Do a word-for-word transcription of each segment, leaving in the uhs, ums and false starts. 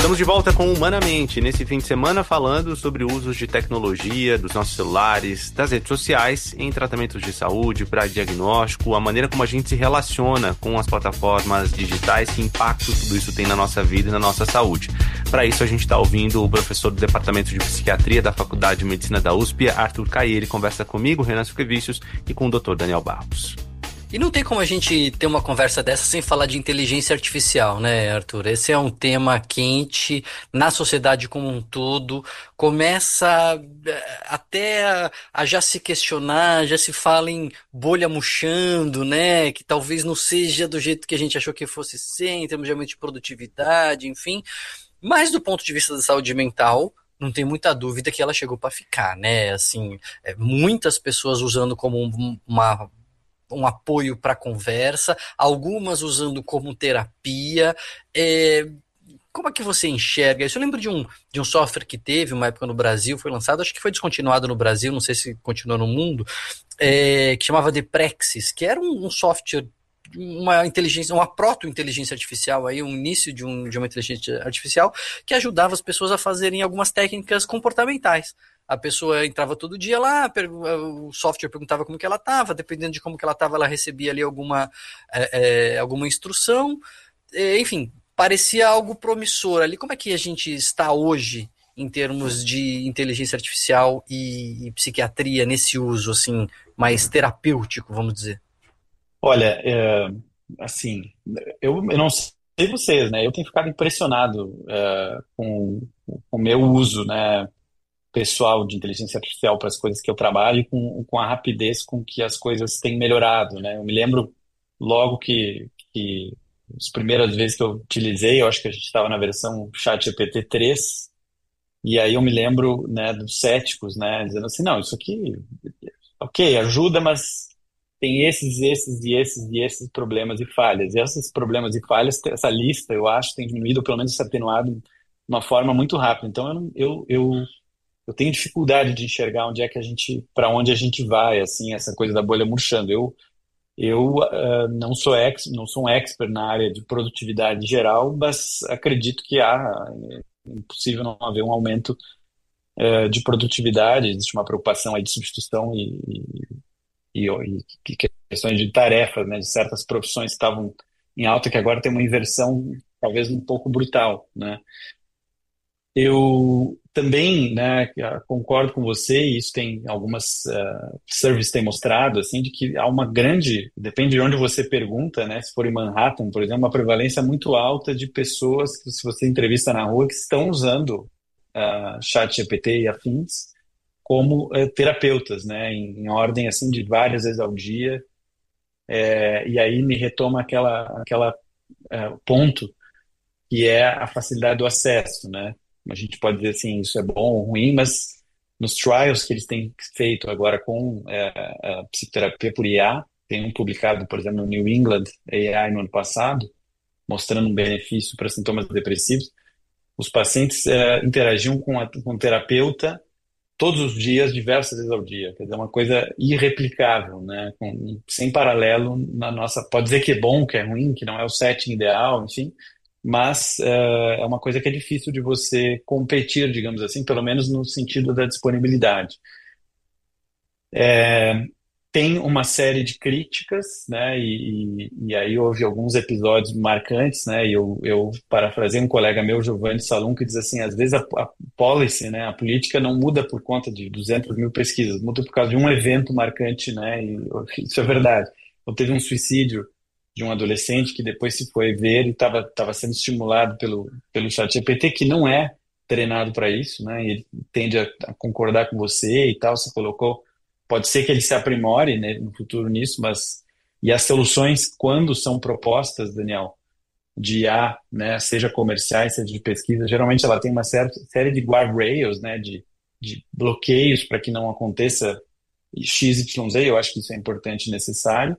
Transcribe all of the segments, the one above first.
Estamos de volta com Humanamente, nesse fim de semana falando sobre o uso de tecnologia, dos nossos celulares, das redes sociais, em tratamentos de saúde, para diagnóstico, a maneira como a gente se relaciona com as plataformas digitais, que impacto tudo isso tem na nossa vida e na nossa saúde. Para isso a gente está ouvindo o professor do Departamento de Psiquiatria da Faculdade de Medicina da U S P, Arthur Caí. Ele conversa comigo, Renan Suquevicius, e com o doutor Daniel Barros. E não tem como a gente ter uma conversa dessa sem falar de inteligência artificial, né, Arthur? Esse é um tema quente na sociedade como um todo. Começa até a, a já se questionar, já se fala em bolha murchando, né? Que talvez não seja do jeito que a gente achou que fosse ser, em termos de aumento de produtividade, enfim. Mas do ponto de vista da saúde mental, não tem muita dúvida que ela chegou para ficar, né? Assim, é, muitas pessoas usando como um, uma um apoio para a conversa, algumas usando como terapia. É, como é que você enxerga isso? Eu lembro de um, de um software que teve uma época no Brasil, foi lançado, acho que foi descontinuado no Brasil, não sei se continua no mundo, é, que chamava Deprexis, que era um, um software, uma inteligência, uma proto-inteligência artificial, aí, um início de, um, de uma inteligência artificial que ajudava as pessoas a fazerem algumas técnicas comportamentais. A pessoa entrava todo dia lá, o software perguntava como que ela estava, dependendo de como que ela estava, ela recebia ali alguma, é, é, alguma instrução, é, enfim, parecia algo promissor ali. Como é que a gente está hoje em termos de inteligência artificial e, e psiquiatria nesse uso, assim, mais terapêutico, vamos dizer? Olha, é, assim, eu, eu não sei vocês, né? Eu tenho ficado impressionado é, com com o meu uso, né, pessoal de inteligência artificial para as coisas que eu trabalho e com, com a rapidez com que as coisas têm melhorado, né? Eu me lembro logo que, que as primeiras vezes que eu utilizei, eu acho que a gente estava na versão ChatGPT três, e aí eu me lembro, né, dos céticos, né, dizendo assim, não, isso aqui, ok, ajuda, mas tem esses, esses e esses e esses problemas e falhas. E esses problemas e falhas, essa lista, eu acho, tem diminuído, ou pelo menos se atenuado de uma forma muito rápida. Então, eu, não- eu, eu eu tenho dificuldade de enxergar onde é que a gente, para onde a gente vai, assim, essa coisa da bolha murchando. Eu, eu ah, não sou ex, não sou um expert na área de produtividade geral, mas acredito que há, é impossível não haver um aumento eh, de produtividade. Existe uma preocupação aí de substituição e, e, e, e questões de tarefas, né, de certas profissões que estavam em alta, que agora tem uma inversão talvez um pouco brutal, né? Eu também, né, concordo com você, e isso tem algumas uh, surveys têm mostrado, assim, de que há uma grande, depende de onde você pergunta, né, se for em Manhattan, por exemplo, uma prevalência muito alta de pessoas que, se você entrevista na rua, que estão usando uh, chat G P T e afins como uh, terapeutas, né, em, em ordem, assim, de várias vezes ao dia. Eh, e aí me retoma aquela, aquela uh, ponto que é a facilidade do acesso, né? A gente pode dizer assim, isso é bom ou ruim, mas nos trials que eles têm feito agora com é, a psicoterapia por I A, tem um publicado, por exemplo, no New England A I no ano passado, mostrando um benefício para sintomas depressivos. Os pacientes é, interagiam com, a, com o terapeuta todos os dias, diversas vezes ao dia. Quer dizer, é uma coisa irreplicável, né? Com, sem paralelo na nossa. Pode dizer que é bom, que é ruim, que não é o setting ideal, enfim, mas eh, é uma coisa que é difícil de você competir, digamos assim, pelo menos no sentido da disponibilidade. Tem uma série de críticas, né, e, e, e aí houve alguns episódios marcantes, né, e eu, eu parafrasei um colega meu, Giovanni Salum, que diz assim, às vezes a, a policy, né, a política não muda por conta de duzentas mil pesquisas, muda por causa de um evento marcante, né, e isso é verdade. Então, teve um suicídio de um adolescente que depois se foi ver e estava estava sendo estimulado pelo, pelo chat G P T, que não é treinado para isso, né, e ele tende a, a concordar com você e tal, você colocou. Pode ser que ele se aprimore, né, no futuro nisso, mas e as soluções, quando são propostas, Daniel, de I A, né, seja comerciais, seja de pesquisa, geralmente ela tem uma certa série de guardrails, né, de, de bloqueios para que não aconteça X Y Z. Eu acho que isso é importante e necessário.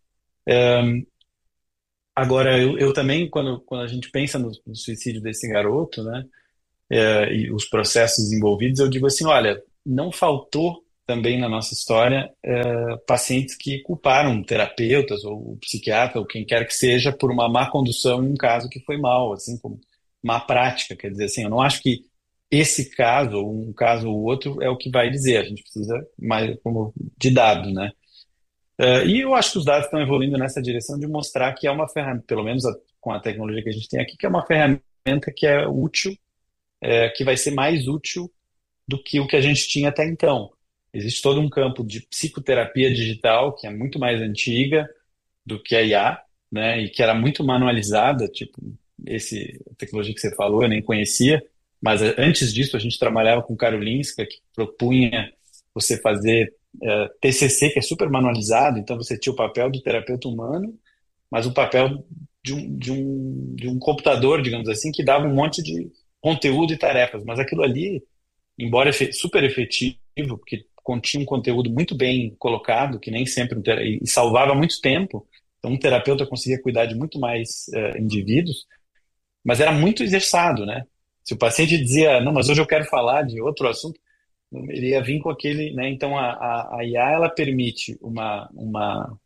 Agora, eu, eu também, quando, quando a gente pensa no, no suicídio desse garoto, né, é, e os processos envolvidos, eu digo assim, olha, não faltou também na nossa história é, pacientes que culparam terapeutas ou psiquiatra ou quem quer que seja por uma má condução em um caso que foi mal, assim como má prática. Quer dizer, assim, eu não acho que esse caso, ou um caso ou outro, é o que vai dizer. A gente precisa mais como de dados, né? Eh, e eu acho que os dados estão evoluindo nessa direção de mostrar que é uma ferramenta, pelo menos a- com a tecnologia que a gente tem aqui, que é uma ferramenta que é útil, eh, que vai ser mais útil do que o que a gente tinha até então. Existe todo um campo de psicoterapia digital, que é muito mais antiga do que a I A, né? E que era muito manualizada, tipo, esse a tecnologia que você falou, eu nem conhecia, mas eh, antes disso a gente trabalhava com Karolinska, que propunha você fazer eh, T C C, que é super manualizado, então você tinha o papel do terapeuta humano, mas o papel de um, de um, de um computador, digamos assim, que dava um monte de conteúdo e tarefas, mas aquilo ali, embora efe- super efetivo, porque continha um conteúdo muito bem colocado, que nem sempre um tera- e salvava muito tempo, então um terapeuta conseguia cuidar de muito mais eh, indivíduos, mas era muito engessado, né? Se o paciente dizia, não, mas hoje eu quero falar de outro assunto, ele ia vir com aquele, né? Então a, a, a I A ela permite uma, uma,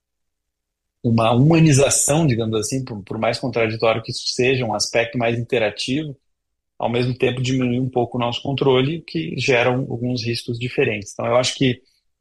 uma humanização, digamos assim, por, por mais contraditório que isso seja, um aspecto mais interativo, ao mesmo tempo diminuir um pouco o nosso controle, que geram alguns riscos diferentes. Então, eu acho que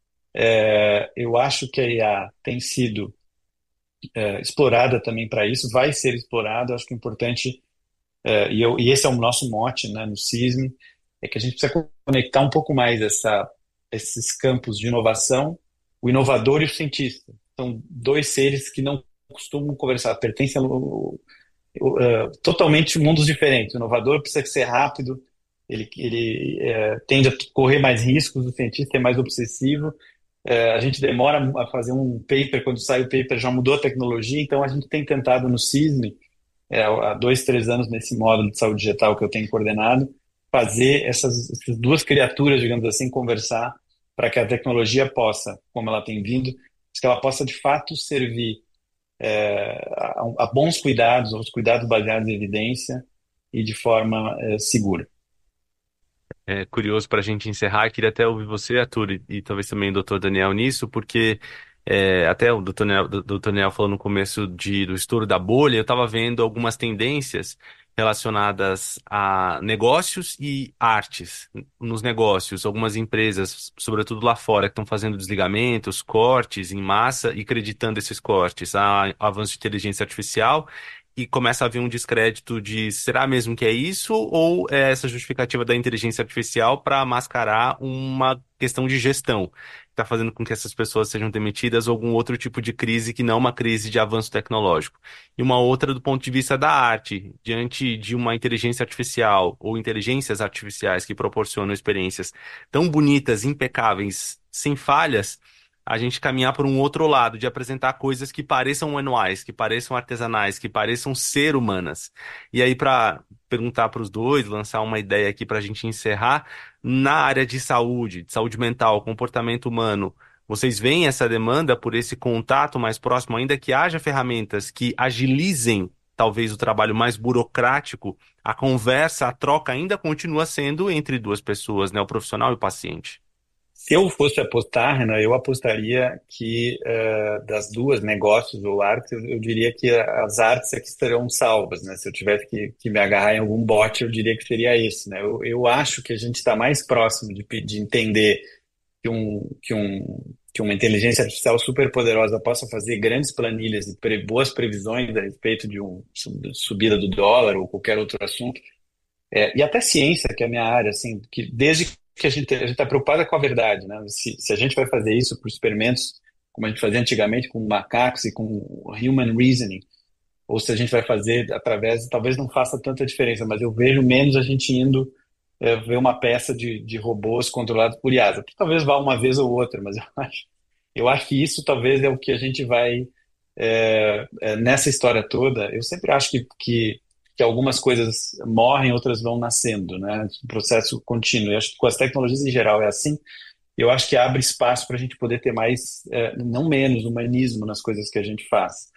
é, eu acho que a I A tem sido é, explorada também para isso, vai ser explorada. Eu acho que o importante, é, e, eu, e esse é o nosso mote, né, no CISM, é que a gente precisa conectar um pouco mais essa, esses campos de inovação, o inovador e o cientista. São dois seres que não costumam conversar, pertencem ao, uh, totalmente mundos diferentes. O inovador precisa ser rápido, ele, ele é, tende a correr mais riscos, o cientista é mais obsessivo. É, a gente demora a fazer um paper, quando sai o paper já mudou a tecnologia, então a gente tem tentado no CISM, é, há dois, três anos nesse módulo de saúde digital que eu tenho coordenado, fazer essas, essas duas criaturas, digamos assim, conversar para que a tecnologia possa, como ela tem vindo, que ela possa de fato servir a, a bons cuidados, aos cuidados baseados em evidência e de forma eh, segura. É curioso para a gente encerrar, queria até ouvir você, Arthur, e, e talvez também o doutor Daniel nisso, porque é, até o doutor Daniel, do- doutor Daniel falou no começo de, do estouro da bolha, eu estava vendo algumas tendências relacionadas a negócios e artes. Nos negócios, algumas empresas, sobretudo lá fora, que estão fazendo desligamentos, cortes em massa e acreditando esses cortes a avanço de inteligência artificial, e começa a haver um descrédito de será mesmo que é isso ou é essa justificativa da inteligência artificial para mascarar uma questão de gestão que está fazendo com que essas pessoas sejam demitidas ou algum outro tipo de crise que não uma crise de avanço tecnológico. E uma outra do ponto de vista da arte, diante de uma inteligência artificial ou inteligências artificiais que proporcionam experiências tão bonitas, impecáveis, sem falhas, a gente caminhar por um outro lado, de apresentar coisas que pareçam manuais, que pareçam artesanais, que pareçam ser humanas. E aí, para perguntar para os dois, lançar uma ideia aqui para a gente encerrar, na área de saúde, de saúde mental, comportamento humano, vocês veem essa demanda por esse contato mais próximo, ainda que haja ferramentas que agilizem talvez o trabalho mais burocrático, a conversa, a troca ainda continua sendo entre duas pessoas, né, o profissional e o paciente. Se eu fosse apostar, Renan, eu apostaria que eh, das duas, negócios ou artes, eu, eu diria que as artes é que estarão salvas, né? Se eu tivesse que, que me agarrar em algum bote, eu diria que seria esse, né? Eu, eu acho que a gente está mais próximo de, pe- de entender que, um, que, um, que uma inteligência artificial super poderosa possa fazer grandes planilhas e pre- boas previsões a respeito de uma subida do dólar ou qualquer outro assunto, é, e até ciência, que é a minha área, assim, que desde que a gente a gente está preocupada com a verdade, né? Se, se a gente vai fazer isso por experimentos, como a gente fazia antigamente com macacos e com human reasoning, ou se a gente vai fazer através, talvez não faça tanta diferença, mas eu vejo menos a gente indo é, ver uma peça de, de robôs controlados por I A. Talvez vá uma vez ou outra, mas eu acho, eu acho que isso talvez é o que a gente vai é, é, nessa história toda. Eu sempre acho que, que, que algumas coisas morrem, outras vão nascendo, né? Um processo contínuo. Eu acho que com as tecnologias em geral é assim. Eu acho que abre espaço para a gente poder ter mais, é, não menos, humanismo nas coisas que a gente faz.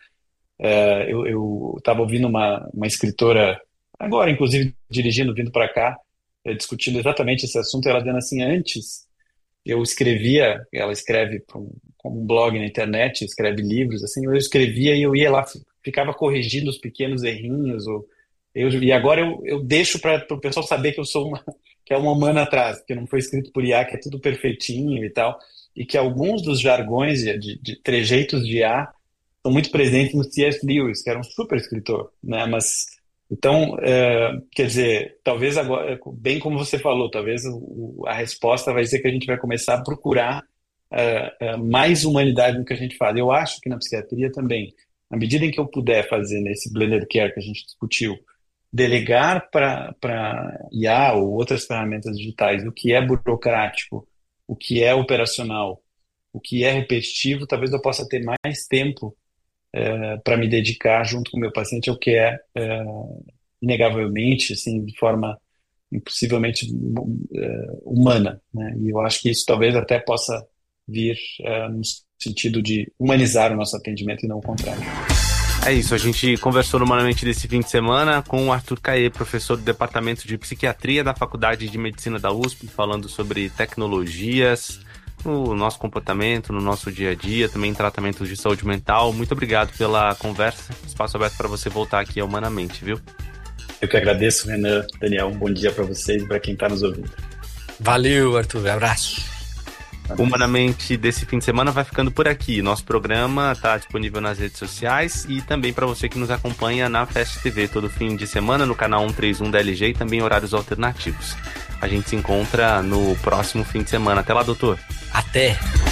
É, eu estava ouvindo uma, uma escritora, agora, inclusive, dirigindo, vindo para cá, é, discutindo exatamente esse assunto. Ela dizendo assim: antes eu escrevia, ela escreve para um, como um blog na internet, escreve livros, assim, eu escrevia e eu ia lá, ficava corrigindo os pequenos errinhos, ou Eu, e agora eu, eu deixo para o pessoal saber que eu sou uma, que é uma humana atrás, que não foi escrito por I A, que é tudo perfeitinho e tal, e que alguns dos jargões de, de, de trejeitos de I A são muito presentes no C S. Lewis, que era um super escritor, né? Mas então, é, quer dizer, talvez agora, bem como você falou, talvez o, a resposta vai ser que a gente vai começar a procurar é, é, mais humanidade no que a gente faz. Eu acho que na psiquiatria também, na medida em que eu puder fazer nesse blended care que a gente discutiu, delegar para para I A ou outras ferramentas digitais o que é burocrático, o que é operacional, o que é repetitivo, talvez eu possa ter mais tempo para me dedicar junto com o meu paciente ao que é, é inegavelmente, assim, de forma impossivelmente é, humana, né? E eu acho que isso talvez até possa vir é, no sentido de humanizar o nosso atendimento e não o contrário. É isso, a gente conversou no Humanamente desse fim de semana com o Arthur Caê, professor do Departamento de Psiquiatria da Faculdade de Medicina da U S P, falando sobre tecnologias no nosso comportamento, no nosso dia a dia, também em tratamentos de saúde mental. Muito obrigado pela conversa, espaço aberto para você voltar aqui ao Humanamente, viu? Eu que agradeço, Renan, Daniel, um bom dia para vocês e para quem está nos ouvindo. Valeu, Arthur, abraço. O Humanamente desse fim de semana vai ficando por aqui. Nosso programa está disponível nas redes sociais e também para você que nos acompanha na Fast T V todo fim de semana no canal cento e trinta e um da L G e também horários alternativos. A gente se encontra no próximo fim de semana. Até lá, doutor. Até.